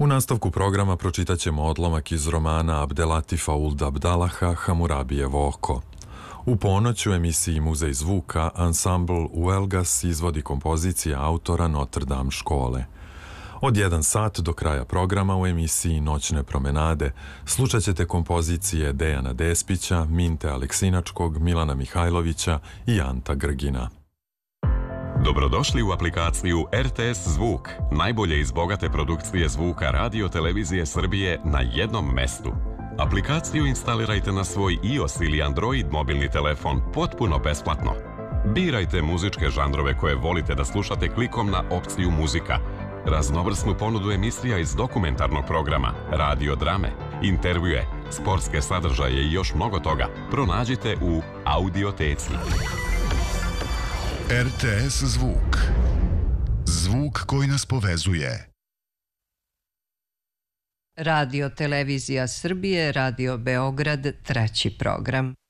U nastavku programa pročitat ćemo odlomak iz romana Abdelatifa Ould Abdalaha Hamurabijevo oko. U ponoć u emisiji Muzej zvuka ansambl Uelgas izvodi kompozicije autora Notre Dame škole. Od 1 sat do kraja programa u emisiji Noćne promenade slušat ćete kompozicije Dejana Despića, Minte Aleksinačkog, Milana Mihajlovića i Anta Grgina. Dobrodošli u aplikaciju RTS Zvuk, najbolje iz bogate produkcije zvuka radio televizije Srbije na jednom mestu. Aplikaciju instalirajte na svoj iOS ili Android mobilni telefon potpuno besplatno. Birajte muzičke žanrove koje volite da slušate klikom na opciju muzika, raznovrsnu ponudu emisija iz dokumentarnog programa, radio drame, intervjue, sportske sadržaje i još mnogo toga pronađite u Audioteci. RTS Zvuk. Zvuk koji nas povezuje. Radio Televizija Srbije, Radio Beograd, 3. program.